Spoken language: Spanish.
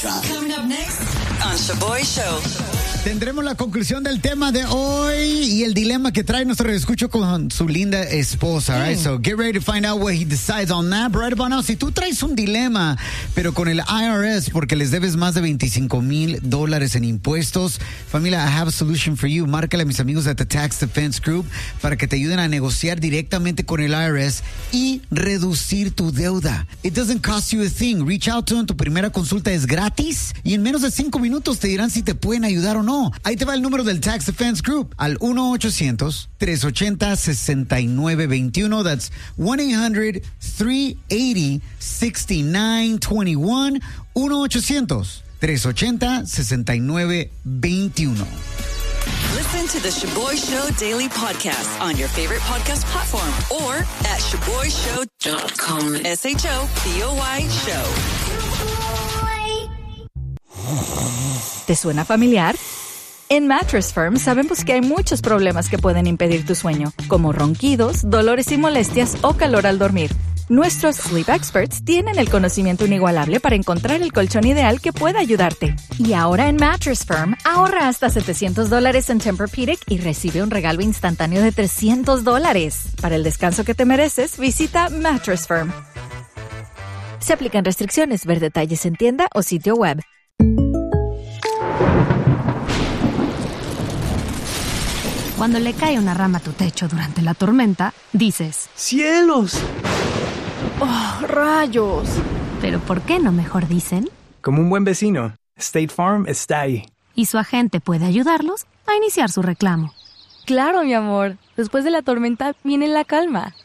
Coming up next on Shaboy Show. Tendremos la conclusión del tema de hoy y el dilema que trae nuestro escucho con su linda esposa. Right? So get ready to find out what he decides on that. But right about now, si tú traes un dilema, pero con el IRS porque les debes más de $25,000 en impuestos, familia, I have a solution for you. Márcale a mis amigos at the Tax Defense Group para que te ayuden a negociar directamente con el IRS y reducir tu deuda. It doesn't cost you a thing. Reach out to them. Tu primera consulta es gratis y en menos de 5 minutos te dirán si te pueden ayudar o no. Ahí te va el número del Tax Defense Group al 1-800-380-6921. That's 1-800-380-6921. 1-800-380-6921. Listen to the Shaboy Show Daily Podcast on your favorite podcast platform or at ShaboyShow.com. SHOBOY Show. ¿Te suena familiar? En Mattress Firm sabemos que hay muchos problemas que pueden impedir tu sueño, como ronquidos, dolores y molestias o calor al dormir. Nuestros Sleep Experts tienen el conocimiento inigualable para encontrar el colchón ideal que pueda ayudarte. Y ahora en Mattress Firm, ahorra hasta $700 en Tempur-Pedic y recibe un regalo instantáneo de $300. Para el descanso que te mereces, visita Mattress Firm. Se aplican restricciones. Ver detalles en tienda o sitio web. Cuando le cae una rama a tu techo durante la tormenta, dices: ¡Cielos! ¡Oh, rayos! Pero ¿por qué no mejor dicen? Como un buen vecino, State Farm está ahí. Y su agente puede ayudarlos a iniciar su reclamo. Claro, mi amor. Después de la tormenta viene la calma.